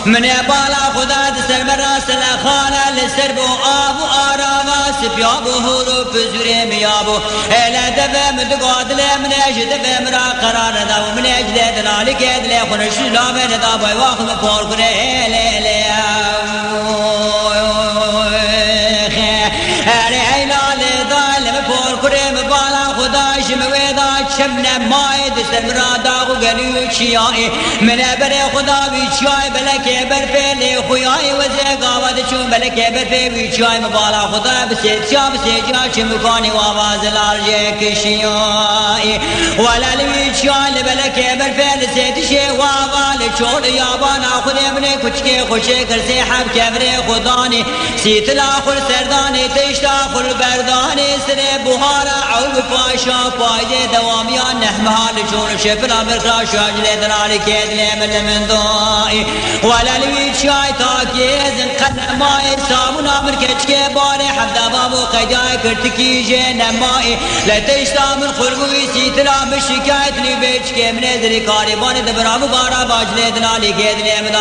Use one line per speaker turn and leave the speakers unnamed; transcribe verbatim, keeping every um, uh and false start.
من بالا خدا دسر براس الخانة لسرب وآب وآراما سبياب وهورو بزوري ميابو إلا دفع مدقود لي من أجد دفع مرا قرار داو من أجد دلالي كيد لي خنش لامن دابا يواخ مفور كري لي لي هاري لالي ظالم فور كري مبالا خدا شمويدا شمنا ماي دسر مرا داغو قليو شيائي من أبري خدا بيشاي بلكي برفيلي خوياي وزي قاوة شون بلكي برفي بيشاي مبالا خدا بسيد شاب سيجا شمكاني واباز الارجي كشيائي ولا لبيشاي بلكي برفيلي سيد شي وابال شون يابانا خدي مني كشكي خوشي كرسي حب كبري خداني سيت الاخر سرداني تشتا خل برداني سري بوهارا عوب فاشا فايدة دواميان نحمها لشون شفنا مرخا شاجلي دلالي كيد لي من من دائي ولا لوي شاي تاكيز قد ماي سامونا مركشكي باري حفظ بابو قجاي كرتكي جين ماي لا تشتا من خلقوي سيتلا مشكايت لي بيشكي من ذري كاري باني دبرامو بارا باجلي دلالي كيد لي من